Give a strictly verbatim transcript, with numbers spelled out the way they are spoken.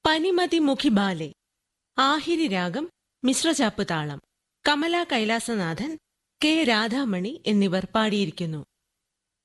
പനിമതി Mukhi ballet, ആഹിരി രാഗം, മിശ്രചാപ്പ് താളം. Kamala Kailasanathan, K Radhamani എന്നിവർ പാടിയിരിക്കുന്നു.